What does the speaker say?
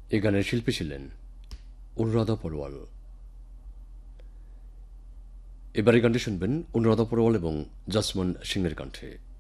এ গানের শিল্পী ছিলেন অনুরাধা পরওয়াল। এবারে গানটি শুনবেন অনুরাধা পরওয়াল এবং জাসমন সিংয়ের কণ্ঠে।